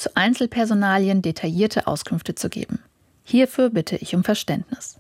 zu Einzelpersonalien detaillierte Auskünfte zu geben. Hierfür bitte ich um Verständnis.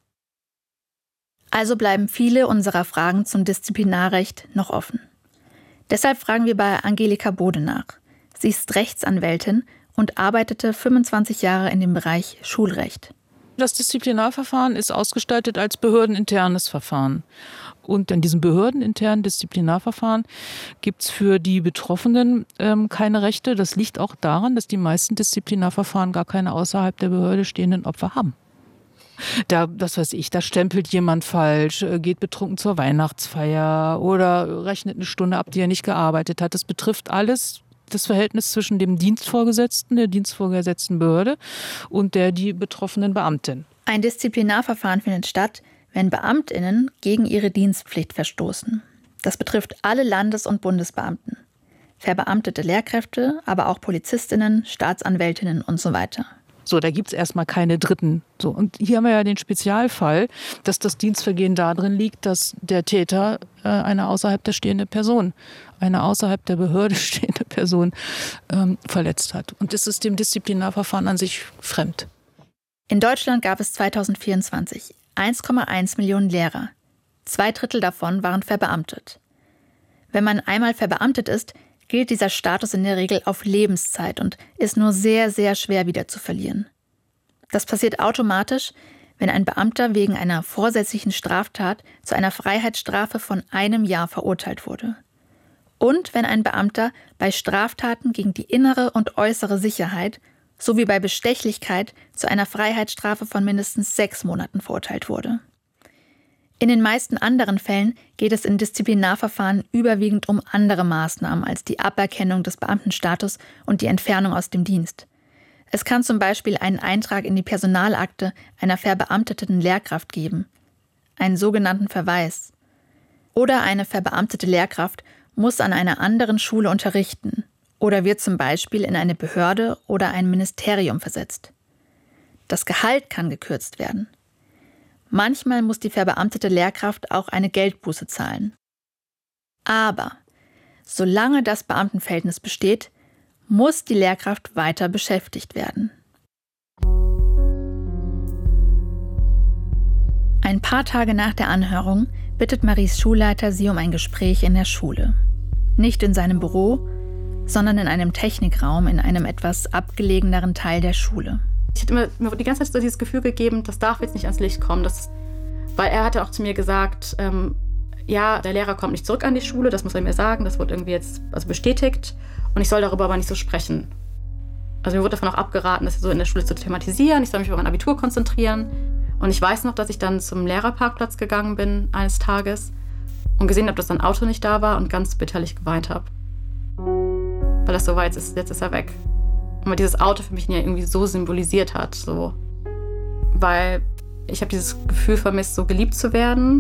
Also bleiben viele unserer Fragen zum Disziplinarrecht noch offen. Deshalb fragen wir bei Angelika Bode nach. Sie ist Rechtsanwältin und arbeitete 25 Jahre in dem Bereich Schulrecht. Das Disziplinarverfahren ist ausgestaltet als behördeninternes Verfahren. Und in diesem behördeninternen Disziplinarverfahren gibt es für die Betroffenen keine Rechte. Das liegt auch daran, dass die meisten Disziplinarverfahren gar keine außerhalb der Behörde stehenden Opfer haben. Da stempelt jemand falsch, geht betrunken zur Weihnachtsfeier oder rechnet eine Stunde ab, die er nicht gearbeitet hat. Das betrifft alles das Verhältnis zwischen dem Dienstvorgesetzten, der dienstvorgesetzten Behörde und die betroffenen Beamtin. Ein Disziplinarverfahren findet statt, wenn BeamtInnen gegen ihre Dienstpflicht verstoßen. Das betrifft alle Landes- und Bundesbeamten, verbeamtete Lehrkräfte, aber auch PolizistInnen, Staatsanwältinnen und so weiter. So, da gibt es erstmal keine Dritten. So, und hier haben wir ja den Spezialfall, dass das Dienstvergehen darin liegt, dass der Täter eine außerhalb der Behörde stehende Person verletzt hat. Und das ist dem Disziplinarverfahren an sich fremd. In Deutschland gab es 2024 1,1 Millionen Lehrer. 2/3 davon waren verbeamtet. Wenn man einmal verbeamtet ist, gilt dieser Status in der Regel auf Lebenszeit und ist nur sehr, sehr schwer wieder zu verlieren. Das passiert automatisch, wenn ein Beamter wegen einer vorsätzlichen Straftat zu einer Freiheitsstrafe von 1 Jahr verurteilt wurde. Und wenn ein Beamter bei Straftaten gegen die innere und äußere Sicherheit sowie bei Bestechlichkeit zu einer Freiheitsstrafe von mindestens 6 Monaten verurteilt wurde. In den meisten anderen Fällen geht es in Disziplinarverfahren überwiegend um andere Maßnahmen als die Aberkennung des Beamtenstatus und die Entfernung aus dem Dienst. Es kann zum Beispiel einen Eintrag in die Personalakte einer verbeamteten Lehrkraft geben, einen sogenannten Verweis. Oder eine verbeamtete Lehrkraft muss an einer anderen Schule unterrichten oder wird zum Beispiel in eine Behörde oder ein Ministerium versetzt. Das Gehalt kann gekürzt werden. Manchmal muss die verbeamtete Lehrkraft auch eine Geldbuße zahlen. Aber solange das Beamtenverhältnis besteht, muss die Lehrkraft weiter beschäftigt werden. Ein paar Tage nach der Anhörung bittet Maries Schulleiter sie um ein Gespräch in der Schule. Nicht in seinem Büro, sondern in einem Technikraum in einem etwas abgelegeneren Teil der Schule. Mir wurde die ganze Zeit so dieses Gefühl gegeben, das darf jetzt nicht ans Licht kommen. Weil er hatte auch zu mir gesagt, der Lehrer kommt nicht zurück an die Schule, das muss er mir sagen, das wird irgendwie jetzt bestätigt und ich soll darüber aber nicht so sprechen. Also mir wurde davon auch abgeraten, das so in der Schule zu thematisieren, ich soll mich über mein Abitur konzentrieren. Und ich weiß noch, dass ich dann zum Lehrerparkplatz gegangen bin eines Tages und gesehen habe, dass sein Auto nicht da war und ganz bitterlich geweint habe. Weil das so war, jetzt ist er weg. Und weil dieses Auto für mich ja irgendwie so symbolisiert hat. So. Weil ich habe dieses Gefühl vermisst, so geliebt zu werden.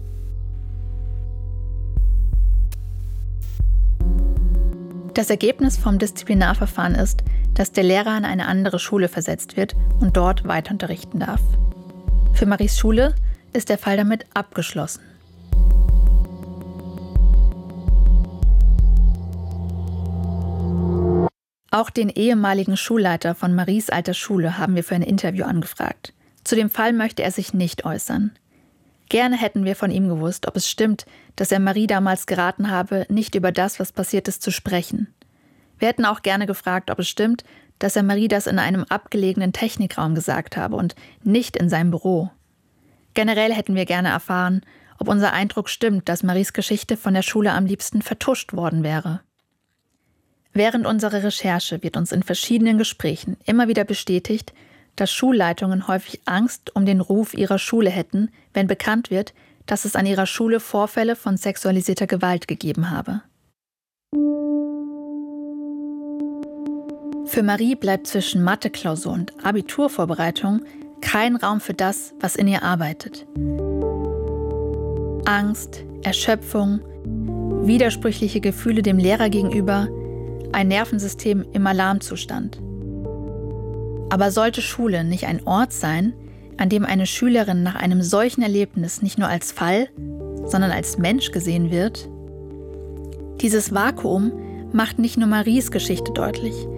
Das Ergebnis vom Disziplinarverfahren ist, dass der Lehrer an eine andere Schule versetzt wird und dort weiter unterrichten darf. Für Maries Schule ist der Fall damit abgeschlossen. Auch den ehemaligen Schulleiter von Maries alter Schule haben wir für ein Interview angefragt. Zu dem Fall möchte er sich nicht äußern. Gerne hätten wir von ihm gewusst, ob es stimmt, dass er Marie damals geraten habe, nicht über das, was passiert ist, zu sprechen. Wir hätten auch gerne gefragt, ob es stimmt, dass er Marie das in einem abgelegenen Technikraum gesagt habe und nicht in seinem Büro. Generell hätten wir gerne erfahren, ob unser Eindruck stimmt, dass Maries Geschichte von der Schule am liebsten vertuscht worden wäre. Während unserer Recherche wird uns in verschiedenen Gesprächen immer wieder bestätigt, dass Schulleitungen häufig Angst um den Ruf ihrer Schule hätten, wenn bekannt wird, dass es an ihrer Schule Vorfälle von sexualisierter Gewalt gegeben habe. Für Marie bleibt zwischen Mathe-Klausur und Abiturvorbereitung kein Raum für das, was in ihr arbeitet. Angst, Erschöpfung, widersprüchliche Gefühle dem Lehrer gegenüber, ein Nervensystem im Alarmzustand. Aber sollte Schule nicht ein Ort sein, an dem eine Schülerin nach einem solchen Erlebnis nicht nur als Fall, sondern als Mensch gesehen wird? Dieses Vakuum macht nicht nur Maries Geschichte deutlich.